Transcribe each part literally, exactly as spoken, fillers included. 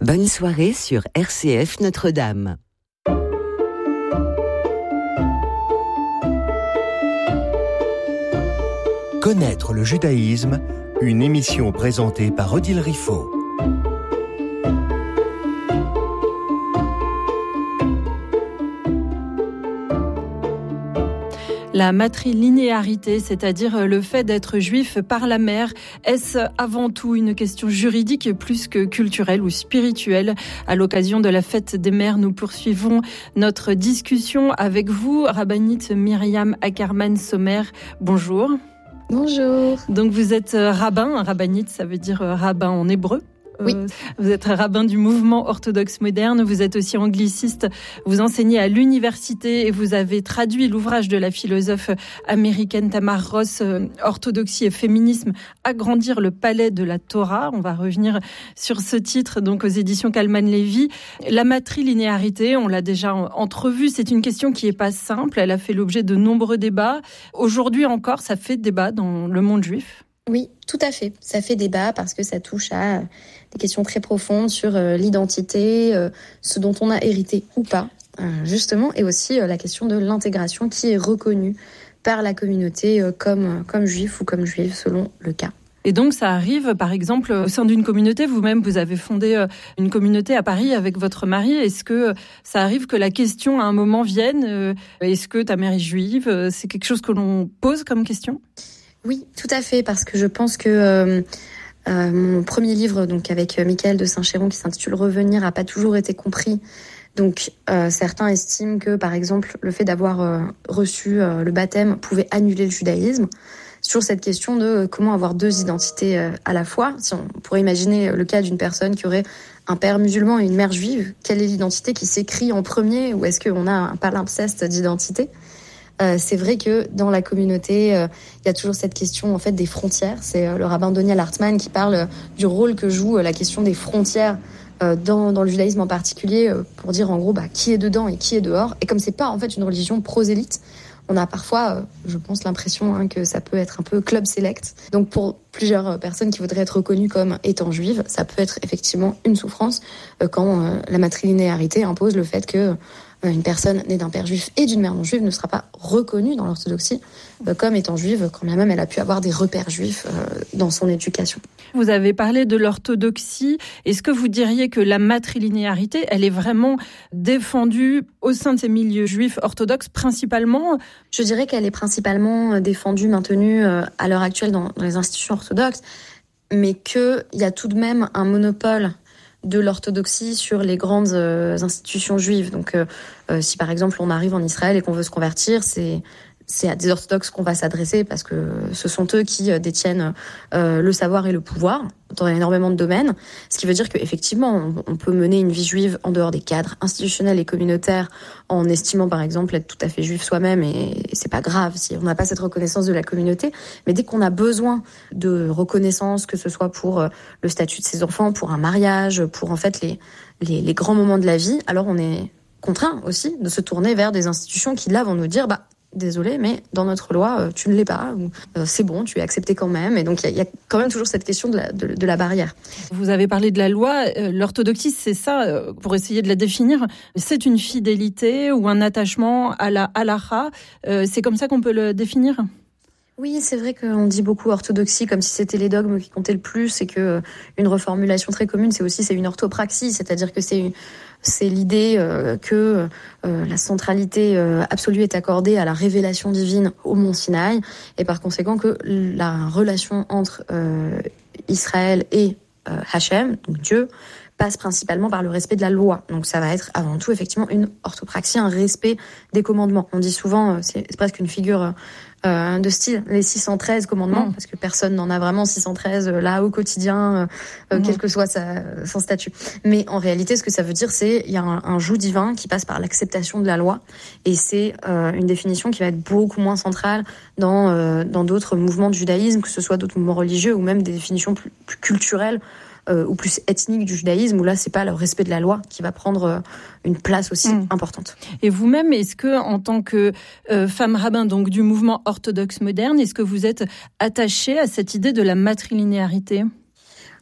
Bonne soirée sur R C F Notre-Dame. Connaître le judaïsme, une émission présentée par Odile Riffaut. La matrilinéarité, c'est-à-dire le fait d'être juif par la mère, est-ce avant tout une question juridique plus que culturelle ou spirituelle? À l'occasion de la fête des mères, nous poursuivons notre discussion avec vous, rabbinite Myriam Ackerman-Sommer. Bonjour. Bonjour. Donc vous êtes rabbin, rabbinite, ça veut dire rabbin en hébreu. Oui. Vous êtes rabbin du mouvement orthodoxe moderne, vous êtes aussi angliciste, vous enseignez à l'université et vous avez traduit l'ouvrage de la philosophe américaine Tamar Ross, Orthodoxie et féminisme, agrandir le palais de la Torah. On va revenir sur ce titre donc aux éditions Kalman Levy. La matrilinéarité, on l'a déjà entrevue, c'est une question qui n'est pas simple, elle a fait l'objet de nombreux débats. Aujourd'hui encore, ça fait débat dans le monde juif. Oui, tout à fait. Ça fait débat parce que ça touche à des questions très profondes sur euh, l'identité, euh, ce dont on a hérité ou pas, euh, justement, et aussi euh, la question de l'intégration qui est reconnue par la communauté euh, comme, comme juif ou comme juive selon le cas. Et donc ça arrive, par exemple, au sein d'une communauté, vous-même, vous avez fondé une communauté à Paris avec votre mari. Est-ce que ça arrive que la question à un moment vienne, est-ce que ta mère est juive? C'est quelque chose que l'on pose comme question? Oui, tout à fait, parce que je pense que euh, euh, mon premier livre, donc avec Michael de Saint-Chéron, qui s'intitule Revenir, a pas toujours été compris. Donc euh, certains estiment que, par exemple, le fait d'avoir euh, reçu euh, le baptême pouvait annuler le judaïsme. Sur cette question de euh, comment avoir deux identités euh, à la fois. Si on pourrait imaginer le cas d'une personne qui aurait un père musulman et une mère juive, quelle est l'identité qui s'écrit en premier, ou est-ce qu'on a un palimpseste d'identité? Euh, c'est vrai que dans la communauté, il euh, y a toujours cette question en fait des frontières. C'est euh, le rabbin Doniel Hartman qui parle euh, du rôle que joue euh, la question des frontières euh, dans, dans le judaïsme en particulier, euh, pour dire en gros bah, qui est dedans et qui est dehors. Et comme c'est pas en fait une religion prosélyte, on a parfois, euh, je pense, l'impression hein, que ça peut être un peu club select. Donc pour plusieurs personnes qui voudraient être reconnues comme étant juives, ça peut être effectivement une souffrance euh, quand euh, la matrilinéarité impose le fait que une personne née d'un père juif et d'une mère non juive ne sera pas reconnue dans l'orthodoxie euh, comme étant juive, quand bien même elle a pu avoir des repères juifs euh, dans son éducation. Vous avez parlé de l'orthodoxie. Est-ce que vous diriez que la matrilinéarité, elle est vraiment défendue au sein de ces milieux juifs orthodoxes principalement? Je dirais qu'elle est principalement défendue, maintenue euh, à l'heure actuelle dans, dans les institutions orthodoxes, mais qu'il y a tout de même un monopole de l'orthodoxie sur les grandes euh, institutions juives. Donc, euh, euh, si par exemple on arrive en Israël et qu'on veut se convertir, c'est c'est à des orthodoxes qu'on va s'adresser parce que ce sont eux qui euh, détiennent euh, le savoir et le pouvoir dans énormément de domaines. Ce qui veut dire qu'effectivement, on, on peut mener une vie juive en dehors des cadres institutionnels et communautaires en estimant par exemple être tout à fait juif soi-même et, et c'est pas grave si on n'a pas cette reconnaissance de la communauté. Mais dès qu'on a besoin de reconnaissance, que ce soit pour euh, le statut de ses enfants, pour un mariage, pour en fait les, les, les grands moments de la vie, alors on est contraint aussi de se tourner vers des institutions qui là vont nous dire bah désolé, mais dans notre loi, euh, tu ne l'es pas, ou euh, c'est bon, tu es accepté quand même. Et donc, il y, y a quand même toujours cette question de la, de, de la barrière. Vous avez parlé de la loi. Euh, l'orthodoxie, c'est ça, euh, pour essayer de la définir, c'est une fidélité ou un attachement à la halakha. Euh, c'est comme ça qu'on peut le définir ? Oui, c'est vrai qu'on dit beaucoup orthodoxie comme si c'était les dogmes qui comptaient le plus et que euh, une reformulation très commune, c'est aussi c'est une orthopraxie, c'est-à-dire que c'est une, c'est l'idée euh, que euh, la centralité euh, absolue est accordée à la révélation divine au mont Sinaï et par conséquent que la relation entre euh, Israël et euh, Hachem, donc Dieu, passe principalement par le respect de la loi. Donc ça va être avant tout effectivement une orthopraxie, un respect des commandements. On dit souvent, c'est, c'est presque une figure euh, de style, les six cent treize commandements, mmh. parce que personne n'en a vraiment six cent treize là au quotidien, euh, mmh. quel que soit sa, son statut. Mais en réalité, ce que ça veut dire, c'est il y a un, un joug divin qui passe par l'acceptation de la loi, et c'est euh, une définition qui va être beaucoup moins centrale dans euh, dans d'autres mouvements de judaïsme, que ce soit d'autres mouvements religieux ou même des définitions plus, plus culturelles. Euh, ou plus ethnique du judaïsme, où là, c'est pas le respect de la loi qui va prendre euh, une place aussi mmh. importante. Et vous-même, est-ce que, en tant que euh, femme rabbin, donc du mouvement orthodoxe moderne, est-ce que vous êtes attachée à cette idée de la matrilinéarité ?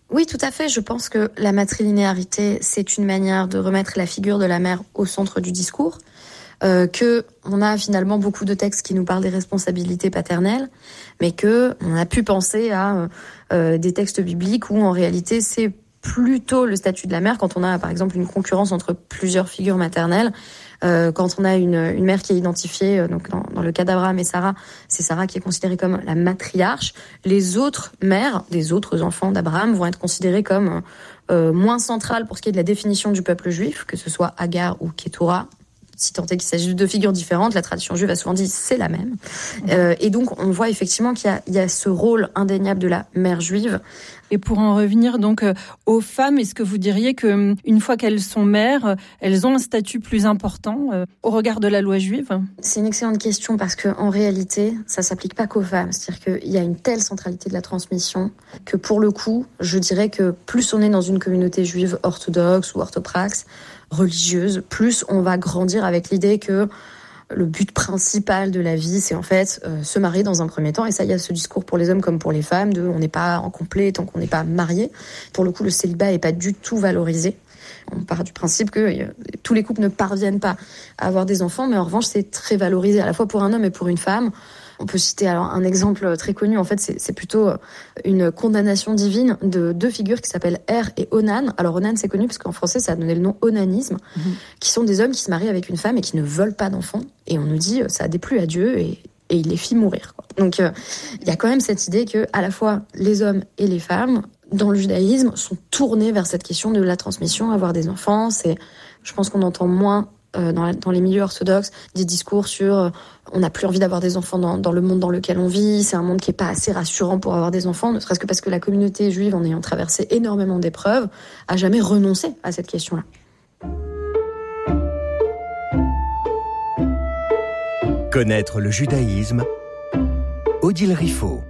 Oui, tout à fait. Je pense que la matrilinéarité, c'est une manière de remettre la figure de la mère au centre du discours. Euh, que on a finalement beaucoup de textes qui nous parlent des responsabilités paternelles, mais que on a pu penser à euh, des textes bibliques où en réalité c'est plutôt le statut de la mère quand on a par exemple une concurrence entre plusieurs figures maternelles. Euh, quand on a une, une mère qui est identifiée, euh, donc dans, dans le cas d'Abraham et Sarah, c'est Sarah qui est considérée comme la matriarche. Les autres mères des autres enfants d'Abraham vont être considérées comme euh, moins centrales pour ce qui est de la définition du peuple juif, que ce soit Agar ou Ketura. Si tant est qu'il s'agit de deux figures différentes, la tradition juive a souvent dit c'est la même. Euh, et donc on voit effectivement qu'il y a, il y a ce rôle indéniable de la mère juive. Et pour en revenir donc euh, aux femmes, est-ce que vous diriez que une fois qu'elles sont mères, elles ont un statut plus important euh, au regard de la loi juive ? C'est une excellente question parce que en réalité, ça s'applique pas qu'aux femmes. C'est-à-dire qu'il y a une telle centralité de la transmission que pour le coup, je dirais que plus on est dans une communauté juive orthodoxe ou orthopraxe, religieuse, plus on va grandir avec l'idée que le but principal de la vie, c'est en fait euh, se marier dans un premier temps. Et ça, il y a ce discours pour les hommes comme pour les femmes, de on n'est pas en complet tant qu'on n'est pas marié. Pour le coup, le célibat est pas du tout valorisé. On part du principe que euh, tous les couples ne parviennent pas à avoir des enfants, mais en revanche, c'est très valorisé à la fois pour un homme et pour une femme. On peut citer alors un exemple très connu, en fait, c'est, c'est plutôt une condamnation divine de deux figures qui s'appellent Er et Onan. Alors Onan, c'est connu parce qu'en français, ça a donné le nom onanisme, mmh. qui sont des hommes qui se marient avec une femme et qui ne veulent pas d'enfants. Et on nous dit, ça a déplu à Dieu et, et il les fit mourir, quoi. Donc, il euh, y a quand même cette idée que, à la fois, les hommes et les femmes, dans le judaïsme, sont tournés vers cette question de la transmission, avoir des enfants. C'est, je pense qu'on entend moins Euh, dans, la, dans les milieux orthodoxes, des discours sur euh, on n'a plus envie d'avoir des enfants dans, dans le monde dans lequel on vit, c'est un monde qui est pas assez rassurant pour avoir des enfants, ne serait-ce que parce que la communauté juive, en ayant traversé énormément d'épreuves, a jamais renoncé à cette question-là. Connaître le judaïsme, Odile Riffaut.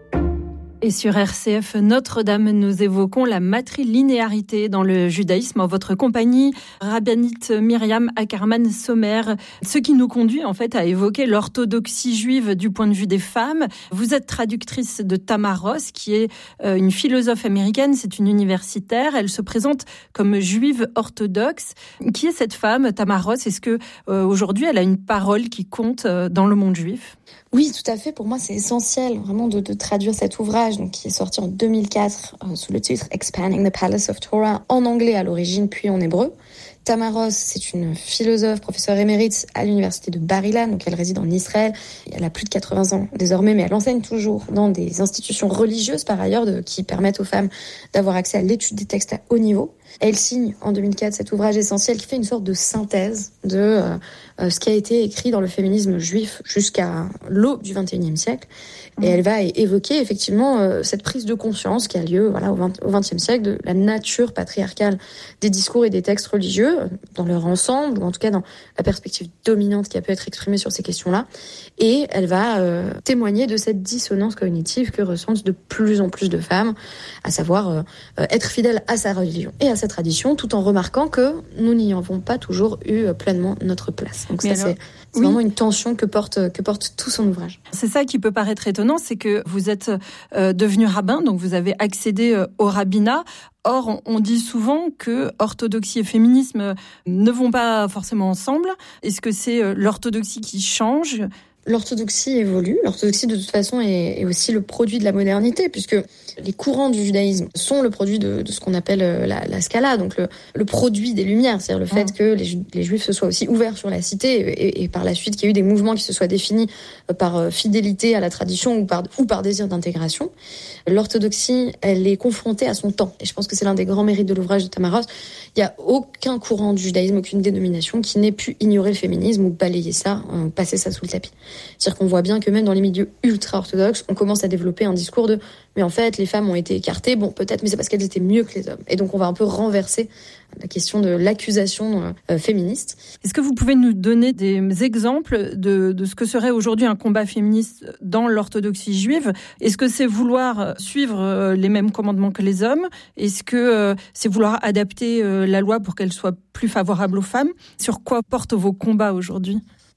Et sur R C F Notre-Dame, nous évoquons la matrilinéarité dans le judaïsme en votre compagnie, rabbinite Myriam Ackerman-Sommer. Ce qui nous conduit en fait à évoquer l'orthodoxie juive du point de vue des femmes. Vous êtes traductrice de Tamar Ross, qui est une philosophe américaine, c'est une universitaire. Elle se présente comme juive orthodoxe. Qui est cette femme, Tamar Ross ? Est-ce que euh, aujourd'hui elle a une parole qui compte dans le monde juif ? Oui, tout à fait. Pour moi, c'est essentiel vraiment de, de traduire cet ouvrage, donc qui est sorti en deux mille quatre euh, sous le titre Expanding the Palace of Torah, en anglais à l'origine, puis en hébreu. Tamar Ross, c'est une philosophe, professeure émérite à l'université de Bar-Ilan, donc elle réside en Israël. Elle a plus de quatre-vingts ans désormais, mais elle enseigne toujours dans des institutions religieuses par ailleurs de, qui permettent aux femmes d'avoir accès à l'étude des textes à haut niveau. Elle signe en deux mille quatre cet ouvrage essentiel qui fait une sorte de synthèse de euh, euh, ce qui a été écrit dans le féminisme juif jusqu'à l'aube du vingt et unième siècle. Et elle va évoquer effectivement euh, cette prise de conscience qui a lieu voilà, au vingtième siècle de la nature patriarcale des discours et des textes religieux dans leur ensemble, ou en tout cas dans la perspective dominante qui a pu être exprimée sur ces questions-là. Et elle va euh, témoigner de cette dissonance cognitive que ressentent de plus en plus de femmes, à savoir euh, être fidèle à sa religion et à sa tradition, tout en remarquant que nous n'y avons pas toujours eu pleinement notre place. Donc ça, alors, c'est, c'est oui. vraiment une tension que porte, que porte tout son ouvrage. C'est ça qui peut paraître étonnant, c'est que vous êtes euh, devenu rabbin, donc vous avez accédé euh, au rabbinat. Or, on dit souvent que orthodoxie et féminisme ne vont pas forcément ensemble. Est-ce que c'est euh, l'orthodoxie qui change ? L'orthodoxie évolue. L'orthodoxie, de toute façon, est, est aussi le produit de la modernité, puisque les courants du judaïsme sont le produit de, de ce qu'on appelle la, la Scala, donc le, le produit des Lumières, c'est-à-dire le fait mmh. que les, les Juifs se soient aussi ouverts sur la cité, et, et par la suite qu'il y a eu des mouvements qui se soient définis par fidélité à la tradition ou par, ou par désir d'intégration. L'orthodoxie, elle est confrontée à son temps, et je pense que c'est l'un des grands mérites de l'ouvrage de Tamar Ross. Il n'y a aucun courant du judaïsme, aucune dénomination qui n'ait pu ignorer le féminisme ou balayer ça, euh, passer ça sous le tapis. C'est-à-dire qu'on voit bien que même dans les milieux ultra-orthodoxes, on commence à développer un discours de « mais en fait, les femmes ont été écartées, bon, peut-être, mais c'est parce qu'elles étaient mieux que les hommes ». Et donc, on va un peu renverser la question de l'accusation euh, féministe. Est-ce que vous pouvez nous donner des exemples de, de ce que serait aujourd'hui un combat féministe dans l'orthodoxie juive ? Est-ce que c'est vouloir suivre les mêmes commandements que les hommes ? Est-ce que euh, c'est vouloir adapter euh, la loi pour qu'elle soit plus favorable aux femmes ? Sur quoi portent vos combats aujourd'hui ?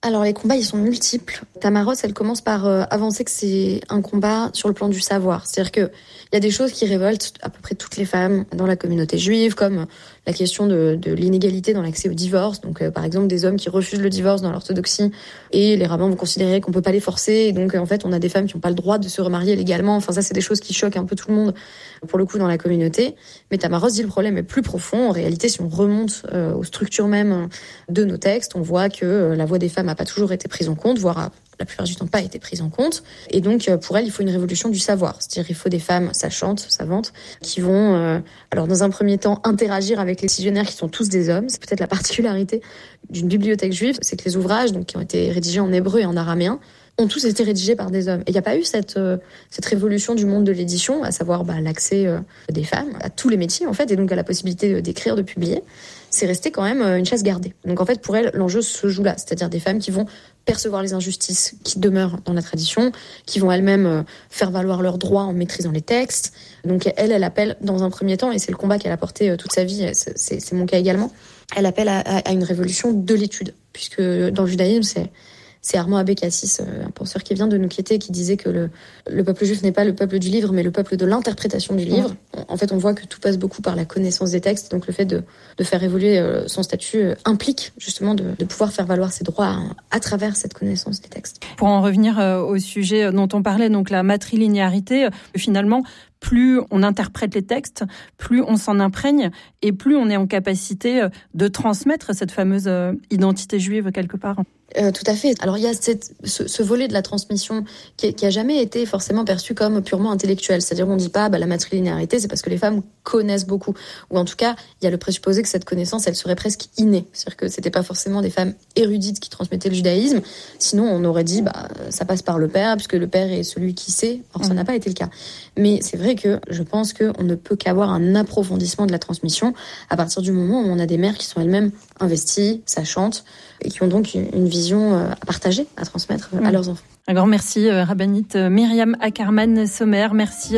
Alors les combats, ils sont multiples. Tamar Ross, elle commence par euh, avancer que c'est un combat sur le plan du savoir. C'est-à-dire que il y a des choses qui révoltent à peu près toutes les femmes dans la communauté juive, comme la question de, de l'inégalité dans l'accès au divorce. Donc euh, par exemple, des hommes qui refusent le divorce dans l'orthodoxie et les rabbins vont considérer qu'on peut pas les forcer. Et donc euh, en fait, on a des femmes qui n'ont pas le droit de se remarier légalement. Enfin ça, c'est des choses qui choquent un peu tout le monde pour le coup dans la communauté. Mais Tamar Ross dit le problème est plus profond. En réalité, si on remonte euh, aux structures même de nos textes, on voit que euh, la voix des femmes n'a pas toujours été prise en compte, voire a, la plupart du temps pas été prise en compte. Et donc, euh, pour elle, il faut une révolution du savoir. C'est-à-dire, il faut des femmes sachantes, savantes, qui vont, euh, alors dans un premier temps, interagir avec les décisionnaires qui sont tous des hommes. C'est peut-être la particularité d'une bibliothèque juive, c'est que les ouvrages, donc qui ont été rédigés en hébreu et en araméen, ont tous été rédigés par des hommes. Et il n'y a pas eu cette euh, cette révolution du monde de l'édition, à savoir bah, l'accès euh, des femmes à tous les métiers, en fait, et donc à la possibilité d'écrire, de publier. C'est resté quand même euh, une chasse gardée. Donc en fait, pour elle, l'enjeu se joue là, c'est-à-dire des femmes qui vont percevoir les injustices qui demeurent dans la tradition, qui vont elles-mêmes euh, faire valoir leurs droits en maîtrisant les textes. Donc elle, elle appelle dans un premier temps, et c'est le combat qu'elle a porté euh, toute sa vie, c'est, c'est, c'est mon cas également, elle appelle à, à, à une révolution de l'étude, puisque dans le judaïsme, c'est C'est Armand Abé-Cassis, un penseur qui vient de nous quitter, qui disait que le, le peuple juif n'est pas le peuple du livre, mais le peuple de l'interprétation du livre. En fait, on voit que tout passe beaucoup par la connaissance des textes. Donc, le fait de, de faire évoluer son statut implique justement de, de pouvoir faire valoir ses droits à, à travers cette connaissance des textes. Pour en revenir au sujet dont on parlait, donc la matrilinéarité, finalement, plus on interprète les textes, plus on s'en imprègne et plus on est en capacité de transmettre cette fameuse identité juive quelque part. Euh, tout à fait. Alors il y a cette, ce, ce volet de la transmission qui, qui a jamais été forcément perçu comme purement intellectuel. C'est-à-dire on dit pas bah, la matrilinéarité c'est parce que les femmes connaissent beaucoup, ou en tout cas il y a le présupposé que cette connaissance elle serait presque innée. C'est-à-dire que c'était pas forcément des femmes érudites qui transmettaient le judaïsme. Sinon on aurait dit bah ça passe par le père puisque le père est celui qui sait. Or ça mmh. n'a pas été le cas. Mais c'est vrai que je pense que on ne peut qu'avoir un approfondissement de la transmission à partir du moment où on a des mères qui sont elles-mêmes investies, sachantes et qui ont donc une vision à partager, à transmettre à leurs enfants. Un grand merci, rabbinite Myriam Ackerman-Sommer. Merci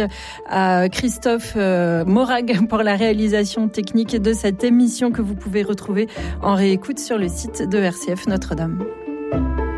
à Christophe Morag pour la réalisation technique de cette émission que vous pouvez retrouver en réécoute sur le site de R C F Notre-Dame.